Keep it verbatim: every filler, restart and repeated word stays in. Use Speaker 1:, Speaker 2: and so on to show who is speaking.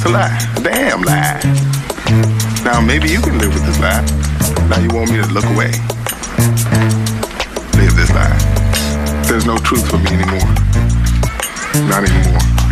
Speaker 1: a lie. A damn lie. Now maybe you can live with this lie. Now you want me to look away. Live this lie. There's no truth for me anymore. Not anymore.